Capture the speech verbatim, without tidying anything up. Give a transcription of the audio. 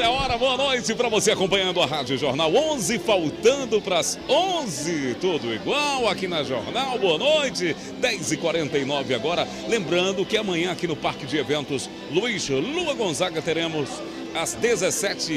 Olha a hora, boa noite para você acompanhando a Rádio Jornal. onze, faltando para as onze. Tudo igual aqui na Jornal. Boa noite. dez e quarenta e nove agora. Lembrando que amanhã aqui no Parque de Eventos Luiz Lua Gonzaga teremos às dezessete